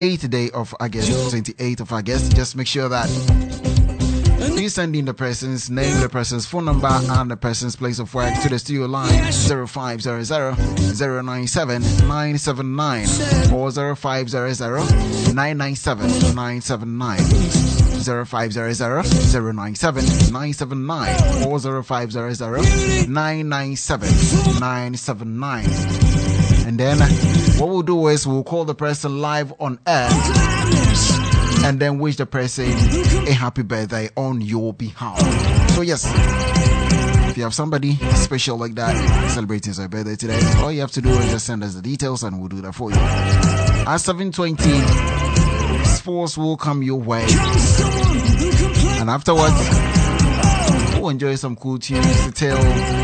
8th day of August, 28th of August. Just make sure that you send in the person's name, the person's phone number, and the person's place of work to the studio line 0500 097 979 or 0500 997 979. 0500 097 979 or 0500 997 979. And then what we'll do is we'll call the person live on air and then wish the person a happy birthday on your behalf. So yes, if you have somebody special like that celebrating their birthday today, all you have to do is just send us the details and we'll do that for you. At 7:20, sports will come your way. And afterwards, we'll enjoy some cool tunes till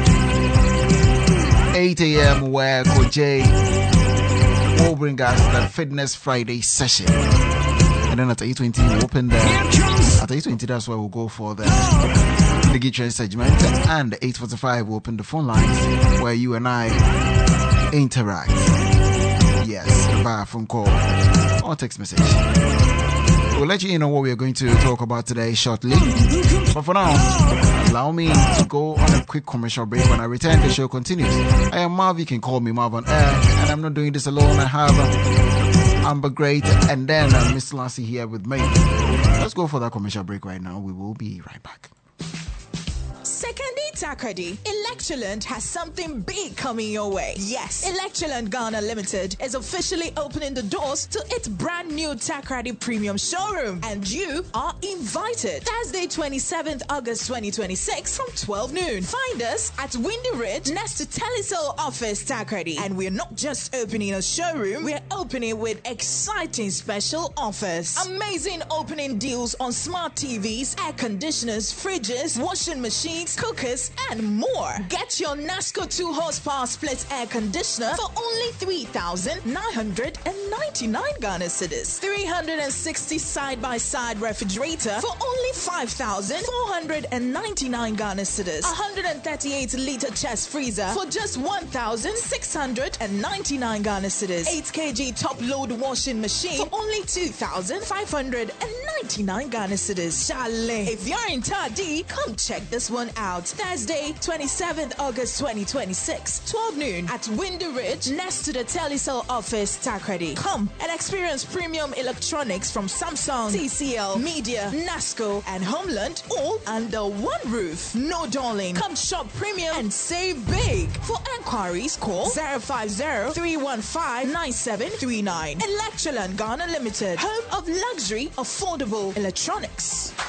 8 a.m. where Coach J will bring us the Fitness Friday session. And then at 8:20, we'll open the... At 8:20, that's where we'll go for the Digitrain segment. And 8:45, we'll open the phone lines where you and I interact. Yes, via phone call or text message. We'll let you know what we're going to talk about today shortly. But for now, allow me to go on a quick commercial break. When I return, the show continues. I am Marv. You can call me Marv on air. And I'm not doing this alone. I have Amber Great and then Miss Lassie here with me. Let's go for that commercial break right now. We will be right back. Sekondi Takoradi, Electroland has something big coming your way. Yes, Electroland Ghana Limited is officially opening the doors to its brand new Takoradi Premium Showroom, and you are invited. Thursday, 27th August 2026 from 12 noon. Find us at Windy Ridge next to Telecel Office Takoradi. And we're not just opening a showroom, we're opening with exciting special offers. Amazing opening deals on smart TVs, air conditioners, fridges, washing machines, cookers, and more. Get your NASCO 2 horsepower split air conditioner for only 3,999 Ghana cedis. 360 side-by-side refrigerator for only 5,499 Ghana cedis. 138-liter chest freezer for just 1,699 Ghana cedis. 8 kg top-load washing machine for only 2,599 Ghana cedis. Chalet. If you're in Tadi, come check this one out. Thursday, 27th August 2026, 12 noon at Windy Ridge next to the Telecel Office Takoradi. Come and experience premium electronics from Samsung, TCL, Media, NASCO, and Homeland all under one roof. No darling. Come shop premium and save big. For enquiries, call 050-315-9739. Electroland Ghana Limited, home of luxury, affordable electronics.